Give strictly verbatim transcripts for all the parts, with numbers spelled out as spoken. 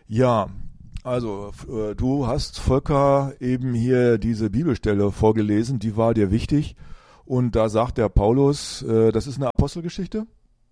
Ja, also äh, du hast, Volker, eben hier diese Bibelstelle vorgelesen, die war dir wichtig. Und da sagt der Paulus, äh, das ist eine Apostelgeschichte.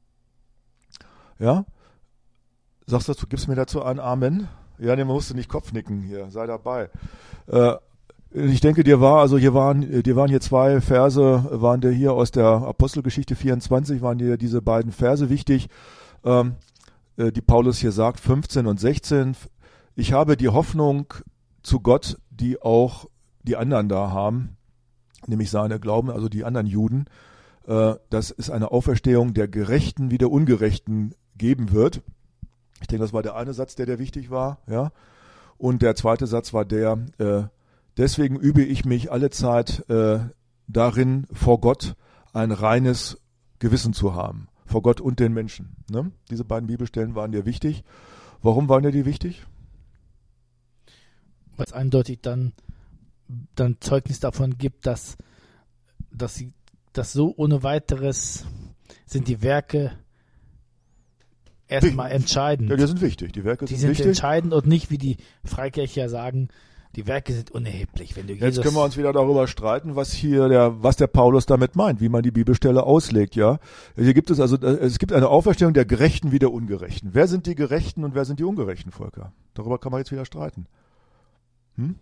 Ja? Sagst du, gibst mir dazu ein Amen? Ja, nee, man musste nicht Kopfnicken hier, sei dabei. Äh, ich denke, dir war, also hier waren, dir waren hier zwei Verse, waren dir hier aus der Apostelgeschichte vierundzwanzig, waren dir diese beiden Verse wichtig, ähm, äh, die Paulus hier sagt, fünfzehn und sechzehn. Ich habe die Hoffnung zu Gott, die auch die anderen da haben, nämlich seine Glauben, also die anderen Juden, äh, dass es eine Auferstehung der Gerechten wie der Ungerechten geben wird. Ich denke, das war der eine Satz, der der wichtig war, ja. Und der zweite Satz war der, äh, deswegen übe ich mich alle Zeit äh, darin, vor Gott ein reines Gewissen zu haben, vor Gott und den Menschen. Ne? Diese beiden Bibelstellen waren dir wichtig. Warum waren dir die wichtig? Weil es eindeutig dann, dann Zeugnis davon gibt, dass, dass sie, dass so ohne weiteres sind die Werke erstmal entscheidend. Ja, die sind wichtig. Die Werke die sind, sind wichtig. entscheidend und nicht, wie die Freikircher sagen, die Werke sind unerheblich. Wenn du Jesus Jetzt können wir uns wieder darüber streiten, was hier der, was der Paulus damit meint, wie man die Bibelstelle auslegt, ja. Hier gibt es also, es gibt eine Auferstehung der Gerechten wie der Ungerechten. Wer sind die Gerechten und wer sind die Ungerechten, Volker? Darüber kann man jetzt wieder streiten. Hm?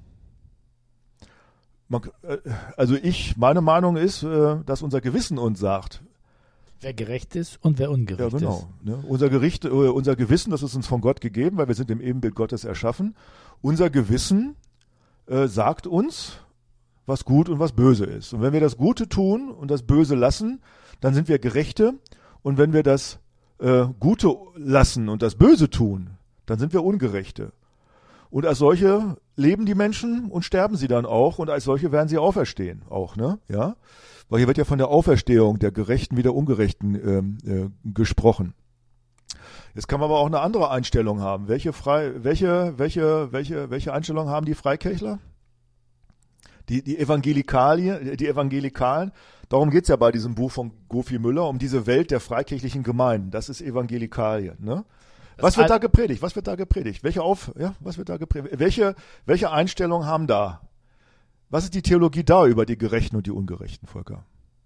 Man, also ich, meine Meinung ist, dass unser Gewissen uns sagt, wer gerecht ist und wer ungerecht ja, genau, ist. Ne? Unser Gericht, unser Gewissen, das ist uns von Gott gegeben, weil wir sind im Ebenbild Gottes erschaffen. Unser Gewissen äh, sagt uns, was gut und was böse ist. Und wenn wir das Gute tun und das Böse lassen, dann sind wir Gerechte. Und wenn wir das äh, Gute lassen und das Böse tun, dann sind wir Ungerechte. Und als solche leben die Menschen und sterben sie dann auch. Und als solche werden sie auferstehen auch, ne? Ja. Weil hier wird ja von der Auferstehung der Gerechten wie der Ungerechten ähm, äh, gesprochen. Jetzt kann man aber auch eine andere Einstellung haben. Welche frei, welche, welche, welche, welche Einstellung haben die Freikirchler? Die, die Evangelikalien, die Evangelikalen. Darum geht's ja bei diesem Buch von Gofi Müller, um diese Welt der freikirchlichen Gemeinden. Das ist Evangelikalien, ne? Was wird da gepredigt? Was wird da gepredigt? Welche auf, ja, was wird da gepredigt? Welche, welche Einstellung haben da? Was ist die Theologie da über die Gerechten und die Ungerechten, Volker?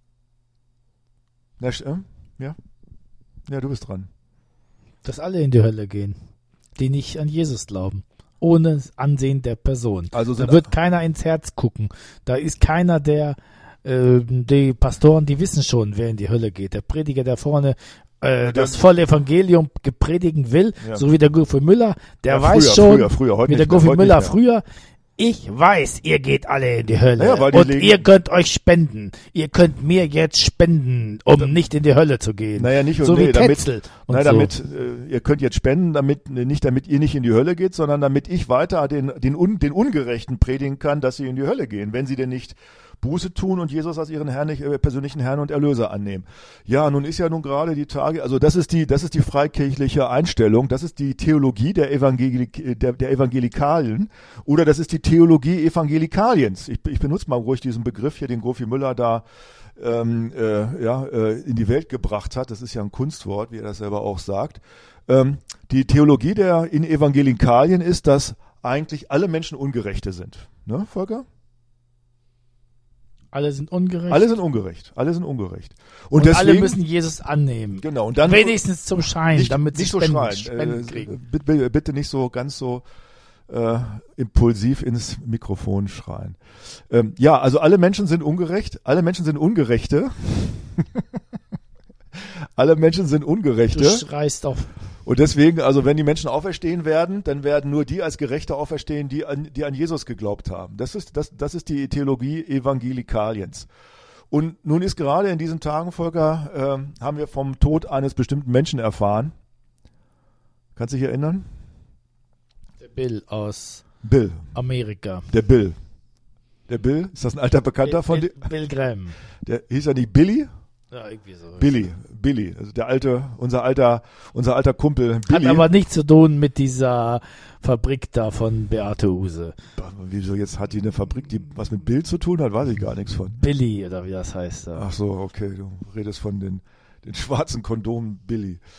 Ja, ja, ja, du bist dran. Dass alle in die Hölle gehen, die nicht an Jesus glauben, ohne Ansehen der Person. Also da wird keiner ins Herz gucken. Da ist keiner, der, äh, die Pastoren, die wissen schon, wer in die Hölle geht. Der Prediger, der vorne äh, das volle Evangelium gepredigen will, ja. So wie der Gofi Müller, der ja, früher, weiß schon, früher, früher, heute wie der Gofi Müller früher, ich weiß, ihr geht alle in die Hölle naja, die und legen, ihr könnt euch spenden. Ihr könnt mir jetzt spenden, um da, nicht in die Hölle zu gehen. Naja, nicht so nee, wie Tetzel damit, naja, so. damit äh, ihr könnt jetzt spenden, damit nicht damit ihr nicht in die Hölle geht, sondern damit ich weiter den den, Un, den Ungerechten predigen kann, dass sie in die Hölle gehen, wenn sie denn nicht Buße tun und Jesus als ihren Herrn, äh, persönlichen Herrn und Erlöser annehmen. Ja, nun ist ja nun gerade die Tage, also das ist die, das ist die freikirchliche Einstellung, das ist die Theologie der, Evangelik, der, der Evangelikalen oder das ist die Theologie Evangelikaliens. Ich, ich benutze mal ruhig diesen Begriff hier, den Gofi Müller da ähm, äh, ja, äh, in die Welt gebracht hat. Das ist ja ein Kunstwort, wie er das selber auch sagt. Ähm, die Theologie der in Evangelikalien ist, dass eigentlich alle Menschen Ungerechte sind. Ne, Volker? Alle sind ungerecht. Alle sind ungerecht. Alle sind ungerecht. Und, und deswegen, alle müssen Jesus annehmen. Genau. Und dann wenigstens zum Schein, nicht, damit sie nicht Spenden, so schreien. Spenden äh, kriegen. Bitte, bitte nicht so ganz so äh, impulsiv ins Mikrofon schreien. Ähm, ja, also alle Menschen sind ungerecht. Alle Menschen sind Ungerechte. Alle Menschen sind Ungerechte. Du schreist auf. Und deswegen, also wenn die Menschen auferstehen werden, dann werden nur die als Gerechte auferstehen, die an, die an Jesus geglaubt haben. Das ist, das, das ist die Theologie Evangelikaliens. Und nun ist gerade in diesen Tagen, Volker, äh, haben wir vom Tod eines bestimmten Menschen erfahren. Kannst du dich erinnern? Der Bill aus Bill. Amerika. Der Bill. Der Bill, ist das ein alter Bekannter Bill, von dir? Bill Graham. Der hieß ja nicht Billy? Ja, irgendwie so. Billy, Billy, also der alte, unser alter, unser alter Kumpel Billy. Hat aber nichts zu tun mit dieser Fabrik da von Beate Uhse. Wieso jetzt hat die eine Fabrik, die was mit Bill zu tun hat, weiß ich gar nichts von. Billy oder wie das heißt. Da. Ach so, okay, du redest von den, den schwarzen Kondomen Billy.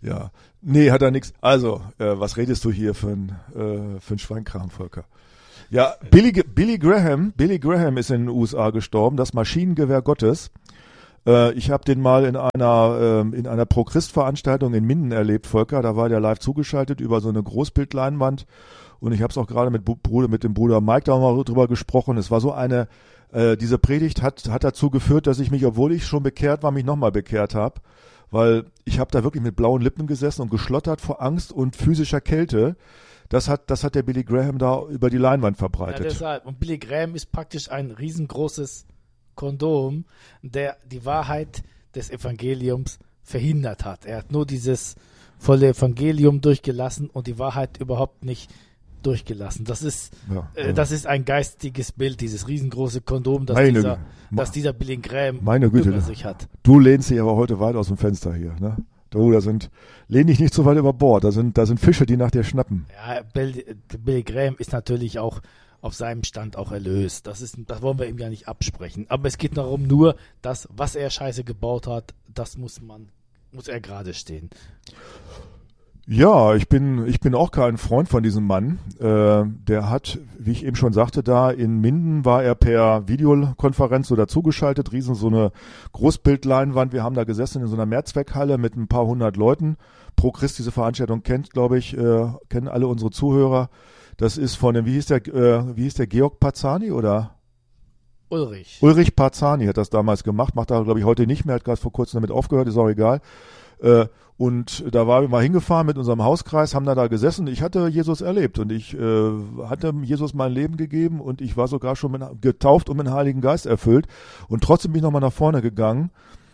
Ja, nee, hat er nix. Also, äh, was redest du hier für ein, äh, für ein Schweinkram, Volker? Ja, Billy, Billy Graham, Billy Graham ist in den U S A gestorben, das Maschinengewehr Gottes. Äh, ich habe den mal in einer äh, in einer Pro-Christ-Veranstaltung in Minden erlebt, Volker. Da war der live zugeschaltet über so eine Großbildleinwand. Und ich habe es auch gerade mit, Bruder, mit dem Bruder Mike da mal drüber gesprochen. Es war so eine, äh, diese Predigt hat, hat dazu geführt, dass ich mich, obwohl ich schon bekehrt war, mich nochmal bekehrt habe. Weil ich habe da wirklich mit blauen Lippen gesessen und geschlottert vor Angst und physischer Kälte. Das hat, das hat der Billy Graham da über die Leinwand verbreitet. Ja, deshalb. Und Billy Graham ist praktisch ein riesengroßes Kondom, der die Wahrheit des Evangeliums verhindert hat. Er hat nur dieses volle Evangelium durchgelassen und die Wahrheit überhaupt nicht durchgelassen. Das ist, ja, äh, ja. das ist ein geistiges Bild, dieses riesengroße Kondom, das, meine, dieser, das dieser Billy Graham meine Güte, über sich hat. Du lehnst dich aber heute weit aus dem Fenster hier, ne? Du, da sind, lehn dich nicht so weit über Bord, da sind, da sind Fische, die nach dir schnappen. Ja, Billy, Billy Graham ist natürlich auch auf seinem Stand auch erlöst. Das ist, das wollen wir ihm ja nicht absprechen. Aber es geht darum, nur, dass, was er Scheiße gebaut hat, das muss man, muss er gerade stehen. Ja, ich bin, ich bin auch kein Freund von diesem Mann. Äh, der hat, wie ich eben schon sagte, da in Minden war er per Videokonferenz so dazugeschaltet, riesen so eine Großbildleinwand. Wir haben da gesessen in so einer Mehrzweckhalle mit ein paar hundert Leuten. Pro Christ diese Veranstaltung kennt, glaube ich, äh, kennen alle unsere Zuhörer. Das ist von dem, wie hieß der, äh, wie hieß der Georg Parzani oder? Ulrich. Ulrich Parzani hat das damals gemacht, macht er, glaube ich, heute nicht mehr, hat gerade vor kurzem damit aufgehört, ist auch egal. Äh, und da waren wir mal hingefahren mit unserem Hauskreis, haben da da gesessen. Ich hatte Jesus erlebt und ich äh, hatte Jesus mein Leben gegeben und ich war sogar schon mit, getauft und mit dem Heiligen Geist erfüllt. Und trotzdem bin ich nochmal nach vorne gegangen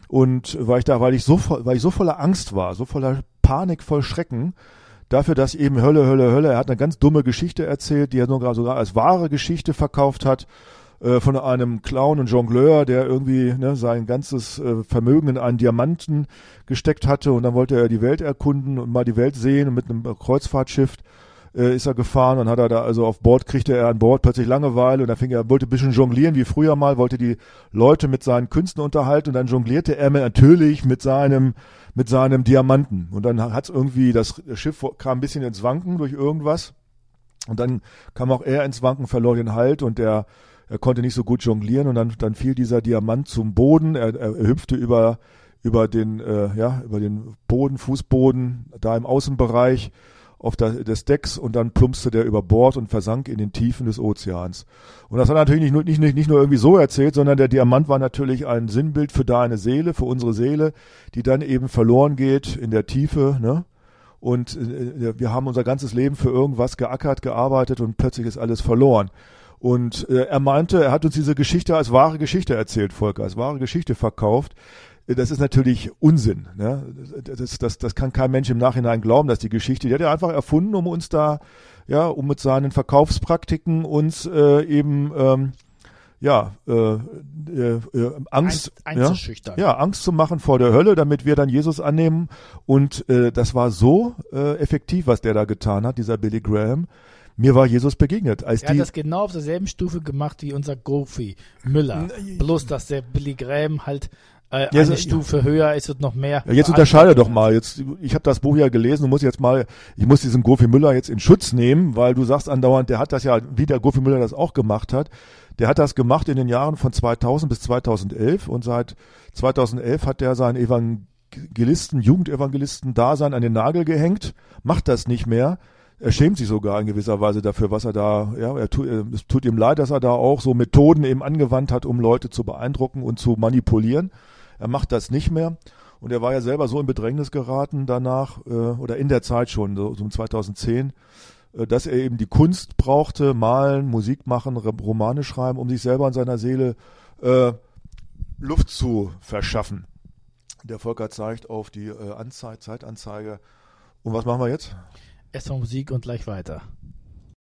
und weil ich da, weil ich so, weil ich so voller Angst war, so voller Panik, voll Schrecken, dafür, dass eben Hölle, Hölle, Hölle, er hat eine ganz dumme Geschichte erzählt, die er sogar, sogar als wahre Geschichte verkauft hat, äh, von einem Clown und Jongleur, der irgendwie ne, sein ganzes äh, Vermögen in einen Diamanten gesteckt hatte und dann wollte er die Welt erkunden und mal die Welt sehen und mit einem Kreuzfahrtschiff äh, ist er gefahren und hat er da, also auf Bord kriegte er an Bord plötzlich Langeweile und dann fing er, wollte ein bisschen jonglieren wie früher mal, wollte die Leute mit seinen Künsten unterhalten und dann jonglierte er natürlich mit seinem mit seinem Diamanten. Und dann hat's irgendwie, das Schiff kam ein bisschen ins Wanken durch irgendwas. Und dann kam auch er ins Wanken, verlor den Halt und der, er konnte nicht so gut jonglieren und dann, dann fiel dieser Diamant zum Boden. Er, er, er hüpfte über, über den, äh, ja, über den Boden, Fußboden, da im Außenbereich auf der, des Decks und dann plumpste der über Bord und versank in den Tiefen des Ozeans. Und das hat er natürlich nicht nur, nicht, nicht, nicht nur irgendwie so erzählt, sondern der Diamant war natürlich ein Sinnbild für deine Seele, für unsere Seele, die dann eben verloren geht in der Tiefe, ne? Und äh, wir haben unser ganzes Leben für irgendwas geackert, gearbeitet und plötzlich ist alles verloren. Und äh, er meinte, er hat uns diese Geschichte als wahre Geschichte erzählt, Volker, als wahre Geschichte verkauft. Das ist natürlich Unsinn. Ne? Das, das, das kann kein Mensch im Nachhinein glauben, dass die Geschichte, die hat er einfach erfunden, um uns da, ja, um mit seinen Verkaufspraktiken uns äh, eben, ähm, ja, äh, äh, Angst, Ein, einzuschüchtern. Ja, ja, Angst zu machen vor der Hölle, damit wir dann Jesus annehmen. Und äh, das war so äh, effektiv, was der da getan hat, dieser Billy Graham. Mir war Jesus begegnet. Als er die hat das genau auf derselben Stufe gemacht wie unser Goofy Müller. Bloß, dass der Billy Graham halt Äh, ja, eine so, Stufe ja. höher ist und noch mehr. Ja, jetzt unterscheide doch mal. Jetzt, ich habe das Buch ja gelesen und muss jetzt mal, ich muss diesen Goofy Müller jetzt in Schutz nehmen, weil du sagst andauernd, der hat das ja, wie der Goofy Müller das auch gemacht hat. Der hat das gemacht in den Jahren von zweitausend bis zweitausendelf und seit zweitausendelf hat der seinen Evangelisten, Jugendevangelisten-Dasein an den Nagel gehängt, macht das nicht mehr. Er schämt sich sogar in gewisser Weise dafür, was er da, ja, er tut, es tut ihm leid, dass er da auch so Methoden eben angewandt hat, um Leute zu beeindrucken und zu manipulieren. Er macht das nicht mehr und er war ja selber so in Bedrängnis geraten danach äh, oder in der Zeit schon, so, so um zweitausendzehn, äh, dass er eben die Kunst brauchte, malen, Musik machen, Romane schreiben, um sich selber in seiner Seele äh, Luft zu verschaffen. Der Volker zeigt auf die äh, Anzeige, Zeitanzeige. Und was machen wir jetzt? Erstmal Musik und gleich weiter.